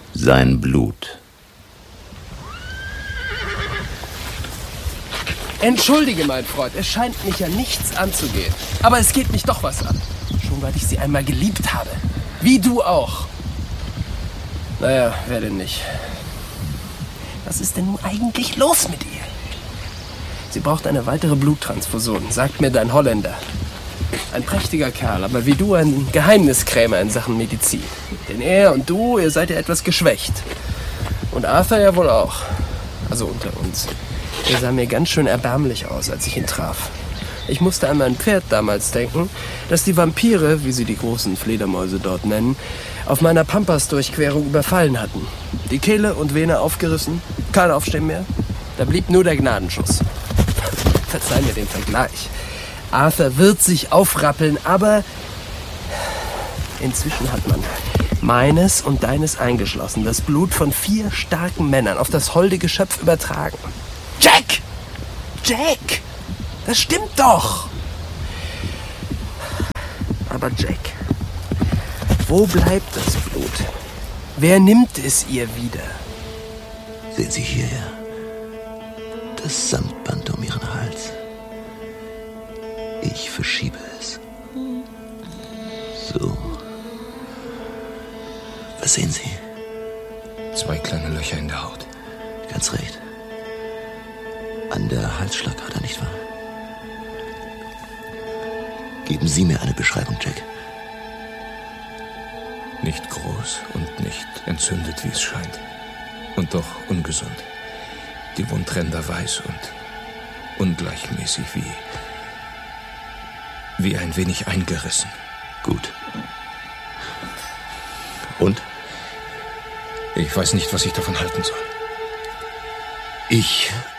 Sein Blut. Entschuldige, mein Freund, es scheint mich ja nichts anzugehen. Aber es geht mich doch was an. Schon weil ich sie einmal geliebt habe. Wie du auch. Naja, wer denn nicht? Was ist denn nun eigentlich los mit ihr? Sie braucht eine weitere Bluttransfusion, sagt mir dein Holländer. Ein prächtiger Kerl, aber wie du ein Geheimniskrämer in Sachen Medizin. Denn er und du, ihr seid ja etwas geschwächt. Und Arthur ja wohl auch. Also unter uns. Er sah mir ganz schön erbärmlich aus, als ich ihn traf. Ich musste an mein Pferd damals denken, das die Vampire, wie sie die großen Fledermäuse dort nennen, auf meiner Pampas-Durchquerung überfallen hatten. Die Kehle und Vene aufgerissen, kein Aufstehen mehr. Da blieb nur der Gnadenschuss. Verzeih mir den Vergleich. Arthur wird sich aufrappeln, aber inzwischen hat man meines und deines eingeschlossen das Blut von 4 starken Männern auf das holde Geschöpf übertragen. Jack! Jack! Das stimmt doch! Aber Jack, wo bleibt das Blut? Wer nimmt es ihr wieder? Sehen Sie hierher. Das Samtband um Ihren Hals. Ich verschiebe es. So. Was sehen Sie? 2 kleine Löcher in der Haut. Ganz recht. An der Halsschlagader, nicht wahr? Geben Sie mir eine Beschreibung, Jack. Nicht groß und nicht entzündet, wie es scheint. Und doch ungesund. Die Wundränder weiß und ungleichmäßig wie ein wenig eingerissen. Gut. Und? Ich weiß nicht, was ich davon halten soll. Ich